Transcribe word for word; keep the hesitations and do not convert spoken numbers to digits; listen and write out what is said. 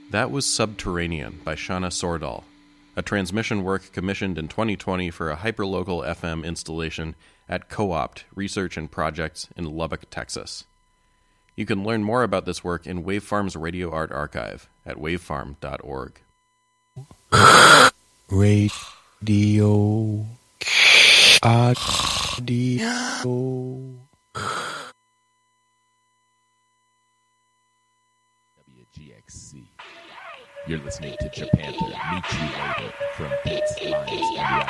That was Subterranean by Shana Sordahl, a transmission work commissioned in twenty twenty for a hyperlocal F M installation at Co-opt Research and Projects in Lubbock, Texas. You can learn more about this work in Wavefarm's Radio Art Archive at wavefarm dot org. Radio Audio. W G X C. You're listening to Japantha. Meet you later from Pits, Lines, and React.